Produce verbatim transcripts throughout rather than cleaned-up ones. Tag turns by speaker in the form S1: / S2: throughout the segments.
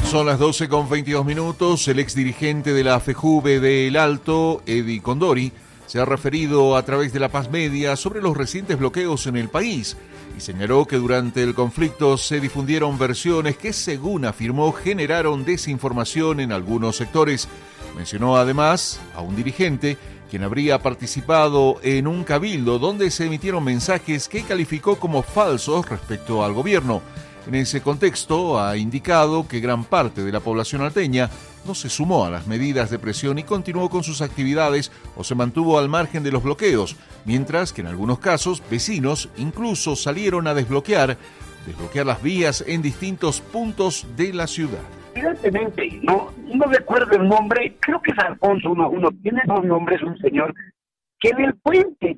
S1: Son las doce con veintidós minutos. El exdirigente de la FEJUVE de El Alto, Eddie Condori, se ha referido a través de La Paz Media sobre los recientes bloqueos en el país y señaló que durante el conflicto se difundieron versiones que, según afirmó, generaron desinformación en algunos sectores. Mencionó además a un dirigente quien habría participado en un cabildo donde se emitieron mensajes que calificó como falsos respecto al gobierno. En ese contexto, ha indicado que gran parte de la población alteña no se sumó a las medidas de presión y continuó con sus actividades o se mantuvo al margen de los bloqueos, mientras que en algunos casos vecinos incluso salieron a desbloquear, desbloquear las vías en distintos puntos de la ciudad.
S2: Evidentemente, no, no recuerdo el nombre, creo que es Alfonso, uno, uno tiene dos nombres, un señor, que en el puente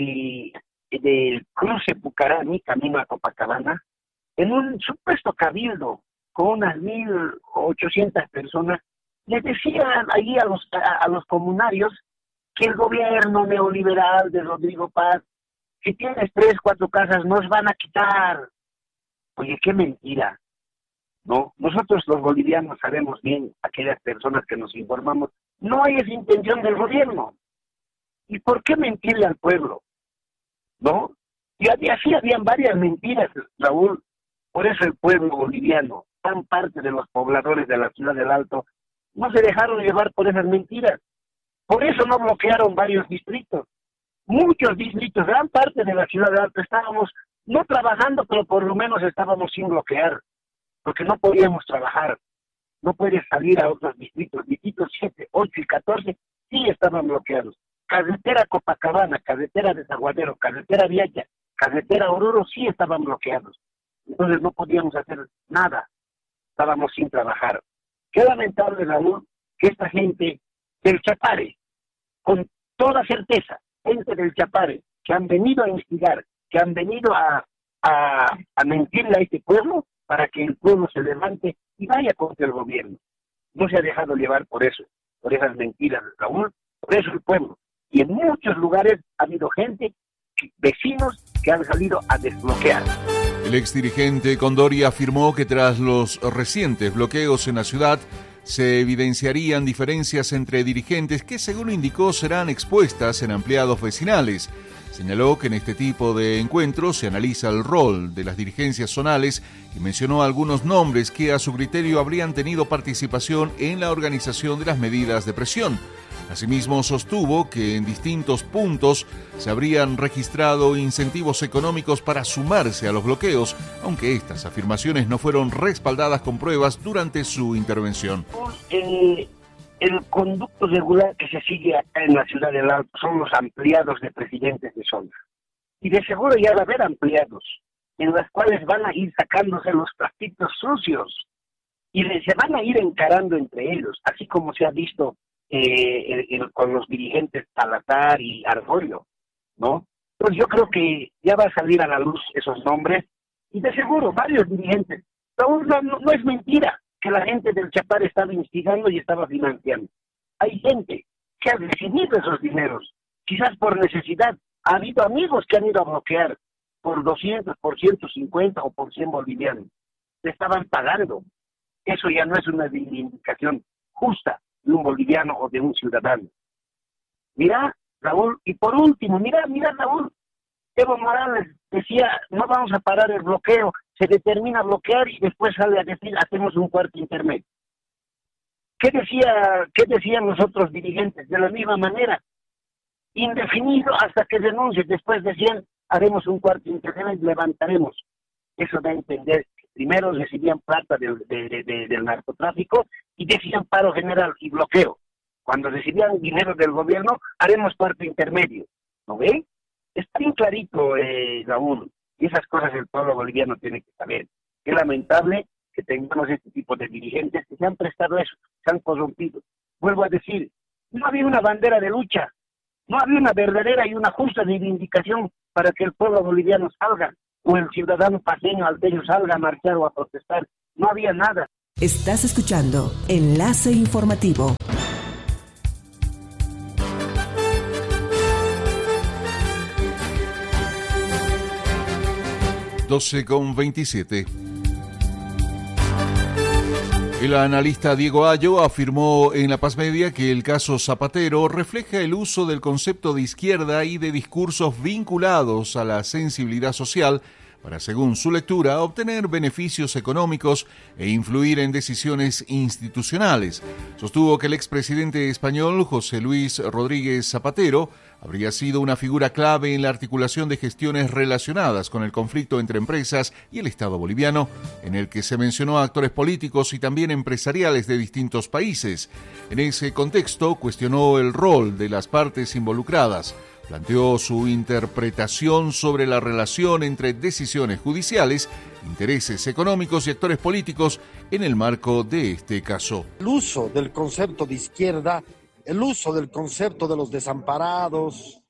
S2: de del cruce Pucarani, camino a Copacabana, en un supuesto cabildo con unas mil ochocientas personas, les decían allí a los, a, a los comunarios que el gobierno neoliberal de Rodrigo Paz, si tienes tres, cuatro casas, nos van a quitar. Oye, qué mentira, ¿no? Nosotros los bolivianos sabemos bien, aquellas personas que nos informamos, no hay esa intención del gobierno. ¿Y por qué mentirle al pueblo? ¿No? Y así habían varias mentiras, Raúl. Por eso el pueblo boliviano, gran parte de los pobladores de la ciudad del Alto, no se dejaron llevar por esas mentiras. Por eso no bloquearon varios distritos. Muchos distritos, gran parte de la ciudad del Alto, estábamos no trabajando, pero por lo menos estábamos sin bloquear, porque no podíamos trabajar. No puedes salir a otros distritos. Distritos siete, ocho y catorce sí estaban bloqueados. Carretera Copacabana, carretera Desaguadero, carretera Vialla, carretera Oruro sí estaban bloqueados. Entonces no podíamos hacer nada, estábamos sin trabajar. Qué lamentable, Raúl, que esta gente del Chapare, con toda certeza, gente del Chapare, que han venido a instigar, que han venido a, a, a mentirle a este pueblo para que el pueblo se levante y vaya contra el gobierno. No se ha dejado llevar por eso, por esas mentiras, Raúl, por eso el pueblo. Y en muchos lugares ha habido gente, vecinos, que han salido a desbloquear.
S1: El exdirigente Condori afirmó que tras los recientes bloqueos en la ciudad se evidenciarían diferencias entre dirigentes que, según indicó, serán expuestas en ampliados vecinales. Señaló que en este tipo de encuentros se analiza el rol de las dirigencias zonales y mencionó algunos nombres que a su criterio habrían tenido participación en la organización de las medidas de presión. Asimismo, sostuvo que en distintos puntos se habrían registrado incentivos económicos para sumarse a los bloqueos, aunque estas afirmaciones no fueron respaldadas con pruebas durante su intervención.
S2: El, el conducto regular que se sigue acá en la ciudad del Alto son los ampliados de presidentes de zona. Y de seguro ya va a haber ampliados, en los cuales van a ir sacándose los trapitos sucios y se van a ir encarando entre ellos, así como se ha visto Eh, el, el, con los dirigentes Talatar y Argorio, ¿no? Pues yo creo que ya va a salir a la luz esos nombres y de seguro varios dirigentes. No, no, no es mentira que la gente del Chapare estaba instigando y estaba financiando. Hay gente que ha recibido esos dineros, quizás por necesidad. Ha habido amigos que han ido a bloquear por doscientos, por ciento cincuenta o por cien bolivianos. Le estaban pagando. Eso ya no es una reivindicación justa de un boliviano o de un ciudadano. Mira, Raúl, y por último, mira, mira, Raúl, Evo Morales decía, no vamos a parar el bloqueo, se determina bloquear y después sale a decir, hacemos un cuarto intermedio. ¿Qué decía, qué decían los otros dirigentes? De la misma manera, indefinido hasta que denuncie, después decían, haremos un cuarto intermedio y levantaremos. Eso da a entender que primero recibían plata del, de, de, de, del narcotráfico y decían paro general y bloqueo. Cuando recibían dinero del gobierno, haremos cuarto intermedio. ¿No ve? Está bien clarito, eh, Raúl, y esas cosas el pueblo boliviano tiene que saber. Qué lamentable que tengamos este tipo de dirigentes que se han prestado eso, se han corrompido. Vuelvo a decir, no había una bandera de lucha, no había una verdadera y una justa reivindicación para que el pueblo boliviano salga, o el ciudadano paseño alteño salga a marchar o a protestar. No había nada.
S3: Estás escuchando Enlace Informativo.
S1: doce con veintisiete. El analista Diego Ayo afirmó en La Paz Media que el caso Zapatero refleja el uso del concepto de izquierda y de discursos vinculados a la sensibilidad social para, según su lectura, obtener beneficios económicos e influir en decisiones institucionales. Sostuvo que el expresidente español José Luis Rodríguez Zapatero habría sido una figura clave en la articulación de gestiones relacionadas con el conflicto entre empresas y el Estado boliviano, en el que se mencionó a actores políticos y también empresariales de distintos países. En ese contexto, cuestionó el rol de las partes involucradas. Planteó su interpretación sobre la relación entre decisiones judiciales, intereses económicos y actores políticos en el marco de este caso.
S4: El uso del concepto de izquierda, el uso del concepto de los desamparados,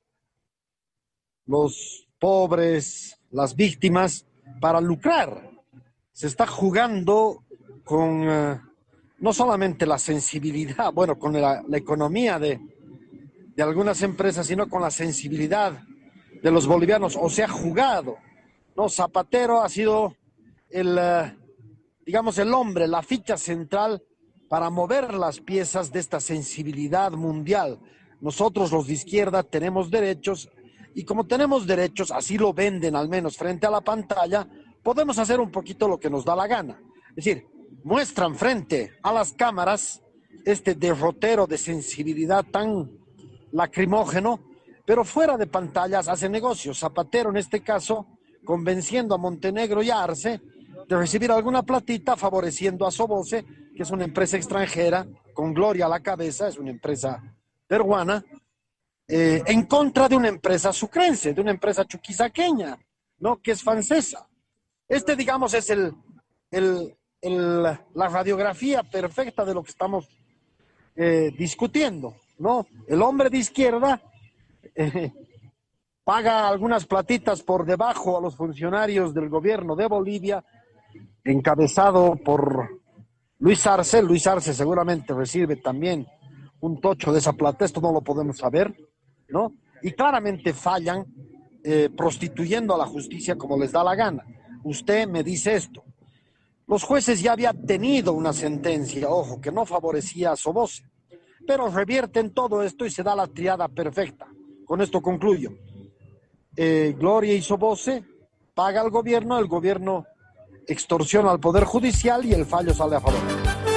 S4: los pobres, las víctimas, para lucrar. Se está jugando con uh, no solamente la sensibilidad, bueno, con la, la economía de... de algunas empresas, sino con la sensibilidad de los bolivianos, o se ha jugado, ¿no? Zapatero ha sido el, uh, digamos, el hombre, la ficha central para mover las piezas de esta sensibilidad mundial. Nosotros, los de izquierda, tenemos derechos, y como tenemos derechos, así lo venden al menos frente a la pantalla, podemos hacer un poquito lo que nos da la gana. Es decir, muestran frente a las cámaras este derrotero de sensibilidad tan lacrimógeno, pero fuera de pantallas hace negocios. Zapatero en este caso convenciendo a Montenegro y a Arce de recibir alguna platita, favoreciendo a Soboce, que es una empresa extranjera con Gloria a la cabeza, es una empresa peruana, eh, en contra de una empresa sucrense, de una empresa chuquisaqueña, ¿no? Que es francesa. Este, digamos, es el, el, el, la radiografía perfecta de lo que estamos eh, discutiendo, ¿no? El hombre de izquierda eh, paga algunas platitas por debajo a los funcionarios del gobierno de Bolivia, encabezado por Luis Arce. Luis Arce seguramente recibe también un tocho de esa plata, esto no lo podemos saber, ¿no? Y claramente fallan eh, prostituyendo a la justicia como les da la gana. Usted me dice esto. Los jueces ya habían tenido una sentencia, ojo, que no favorecía a Soboce, pero revierten todo esto y se da la triada perfecta. Con esto concluyo. Eh, Gloria y Soboce paga al gobierno, el gobierno extorsiona al Poder Judicial y el fallo sale a favor.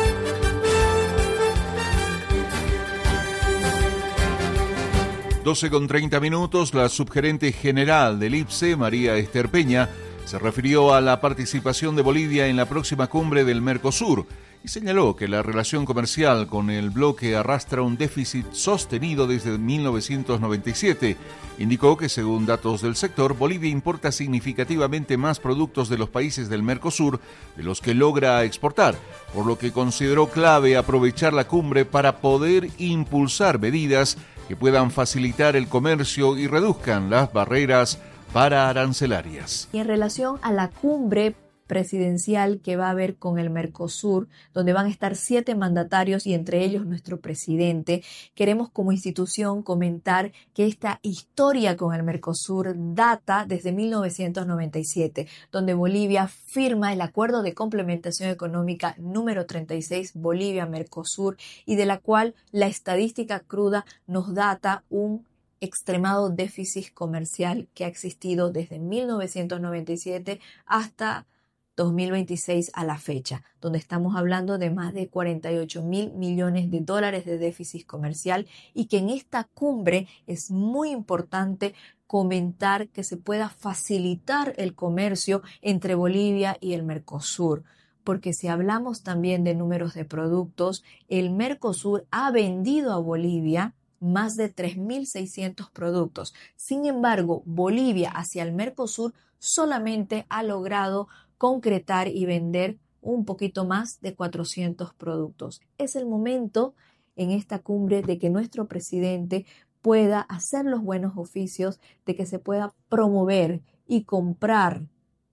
S1: doce con treinta minutos, la subgerente general del I P S E, María Esther Peña, se refirió a la participación de Bolivia en la próxima cumbre del Mercosur y señaló que la relación comercial con el bloque arrastra un déficit sostenido desde mil novecientos noventa y siete. Indicó que, según datos del sector, Bolivia importa significativamente más productos de los países del Mercosur de los que logra exportar, por lo que consideró clave aprovechar la cumbre para poder impulsar medidas que puedan facilitar el comercio y reduzcan las barreras para arancelarias.
S5: Y en relación a la cumbre presidencial que va a haber con el Mercosur, donde van a estar siete mandatarios y entre ellos nuestro presidente, queremos como institución comentar que esta historia con el Mercosur data desde mil novecientos noventa y siete, donde Bolivia firma el Acuerdo de Complementación Económica número treinta y seis Bolivia-Mercosur, y de la cual la estadística cruda nos data un extremado déficit comercial que ha existido desde mil novecientos noventa y siete hasta dos mil veintiséis a la fecha, donde estamos hablando de más de cuarenta y ocho mil millones de dólares de déficit comercial, y que en esta cumbre es muy importante comentar que se pueda facilitar el comercio entre Bolivia y el Mercosur, porque si hablamos también de números de productos, el Mercosur ha vendido a Bolivia más de tres mil seiscientos productos. Sin embargo, Bolivia hacia el Mercosur solamente ha logrado concretar y vender un poquito más de cuatrocientos productos. Es el momento en esta cumbre de que nuestro presidente pueda hacer los buenos oficios, de que se pueda promover y comprar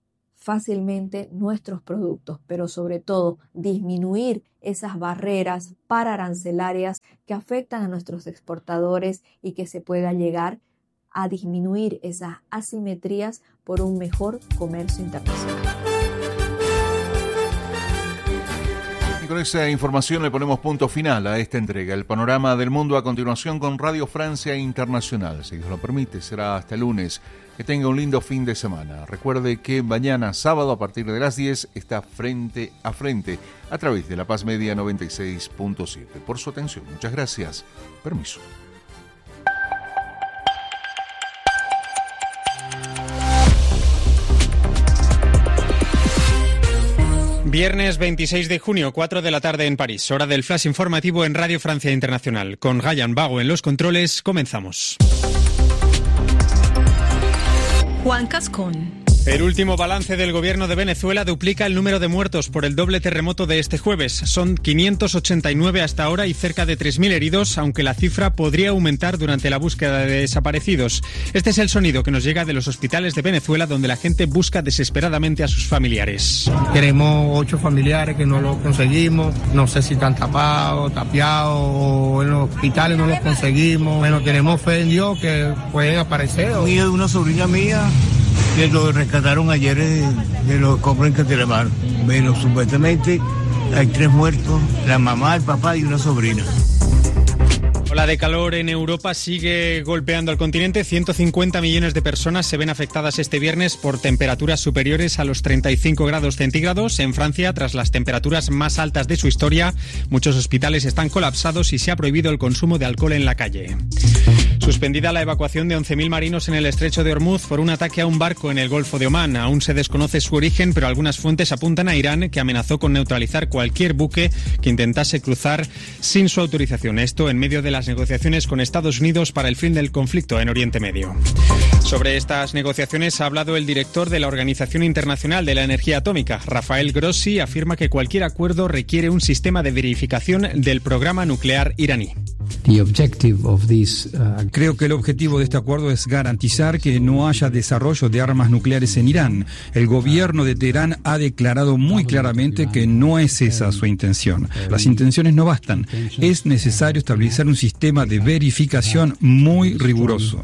S5: fácilmente nuestros productos, pero sobre todo disminuir esas barreras para arancelarias que afectan a nuestros exportadores y que se pueda llegar a disminuir esas asimetrías por un mejor comercio internacional.
S1: con esa información le ponemos punto final a esta entrega. El panorama del mundo a continuación con Radio Francia Internacional. Si Dios lo permite, será hasta el lunes. Que tenga un lindo fin de semana. Recuerde que mañana sábado a partir de las diez está Frente a Frente a través de La Paz Media noventa y seis punto siete. Por su atención, muchas gracias. Permiso.
S6: Viernes veintiséis de junio, cuatro de la tarde en París, hora del flash informativo en Radio Francia Internacional. Con Ryan Vago en los controles, comenzamos.
S7: Juan Cascón.
S6: El último balance del gobierno de Venezuela duplica el número de muertos por el doble terremoto de este jueves. Son quinientos ochenta y nueve hasta ahora y cerca de tres mil heridos, aunque la cifra podría aumentar durante la búsqueda de desaparecidos. Este es el sonido que nos llega de los hospitales de Venezuela, donde la gente busca desesperadamente a sus familiares.
S8: Tenemos ocho familiares que no los conseguimos, no sé si están tapados, tapiados, o en los hospitales no los conseguimos. Bueno, tenemos fe en Dios que pueden aparecer.
S9: Un hijo de una sobrina mía que lo rescataron ayer de, de los escombros en Catelamar. Bueno, supuestamente hay tres muertos, la mamá, el papá y una sobrina.
S6: Ola de calor en Europa sigue golpeando al continente. ciento cincuenta millones de personas se ven afectadas este viernes por temperaturas superiores a los treinta y cinco grados centígrados. En Francia, tras las temperaturas más altas de su historia, muchos hospitales están colapsados y se ha prohibido el consumo de alcohol en la calle. Suspendida la evacuación de once mil marinos en el estrecho de Hormuz por un ataque a un barco en el Golfo de Omán. Aún se desconoce su origen, pero algunas fuentes apuntan a Irán, que amenazó con neutralizar cualquier buque que intentase cruzar sin su autorización. Esto en medio de las negociaciones con Estados Unidos para el fin del conflicto en Oriente Medio. Sobre estas negociaciones ha hablado el director de la Organización Internacional de la Energía Atómica, Rafael Grossi. Afirma que cualquier acuerdo requiere un sistema de verificación del programa nuclear iraní.
S10: Creo que el objetivo de este acuerdo es garantizar que no haya desarrollo de armas nucleares en Irán. El gobierno de Teherán ha declarado muy claramente que no es esa su intención. Las intenciones no bastan. Es necesario establecer un sistema de verificación muy riguroso.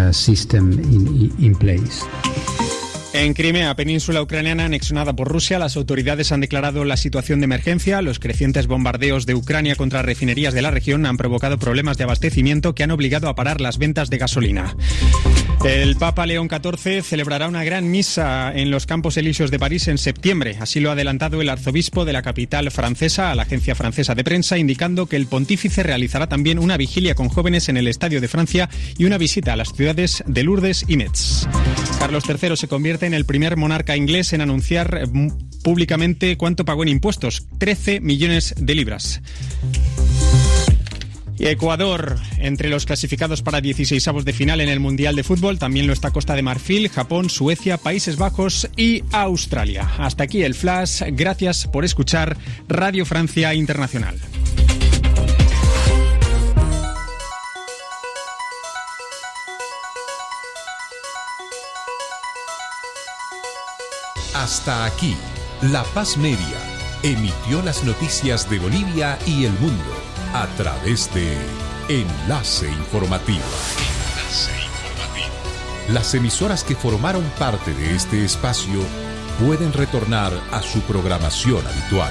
S6: En Crimea, península ucraniana anexionada por Rusia, las autoridades han declarado la situación de emergencia. Los crecientes bombardeos de Ucrania contra refinerías de la región han provocado problemas de abastecimiento que han obligado a parar las ventas de gasolina. El Papa León catorce celebrará una gran misa en los Campos Elíseos de París en septiembre. Así lo ha adelantado el arzobispo de la capital francesa a la agencia francesa de prensa, indicando que el pontífice realizará también una vigilia con jóvenes en el Estadio de Francia y una visita a las ciudades de Lourdes y Metz. Carlos tercero se convierte en el primer monarca inglés en anunciar públicamente cuánto pagó en impuestos, trece millones de libras. Y Ecuador, entre los clasificados para dieciseisavos de final en el Mundial de Fútbol, también lo está Costa de Marfil, Japón, Suecia, Países Bajos y Australia. Hasta aquí el flash. Gracias por escuchar Radio Francia Internacional.
S11: Hasta aquí, La Paz Media emitió las noticias de Bolivia y el mundo a través de Enlace Informativo. Enlace Informativo. Las emisoras que formaron parte de este espacio pueden retornar a su programación habitual.